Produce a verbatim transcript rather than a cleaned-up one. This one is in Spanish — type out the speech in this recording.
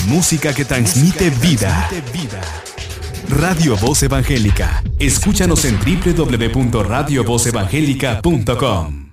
Música que transmite vida. Radio Voz Evangélica. Escúchanos en doble u doble u doble u punto radio voz evangélica punto com.